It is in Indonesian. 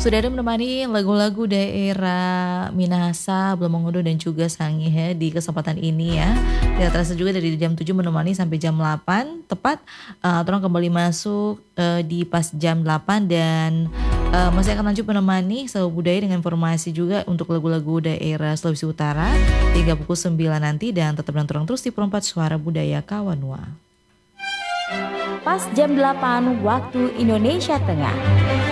Sudah ada menemani lagu-lagu daerah Minahasa, Blomongodo dan juga Sangihe di kesempatan ini ya. Tidak terasa juga dari jam 7 menemani sampai jam 8 tepat, torang kembali masuk, di pas jam 8 dan, masih akan lanjut menemani Selalu Budaya dengan informasi juga untuk lagu-lagu daerah Sulawesi Utara hingga pukul 9 nanti dan tetap dengan torang terus di Perempat Suara Budaya Kawanua. Pas jam 8 waktu Indonesia Tengah.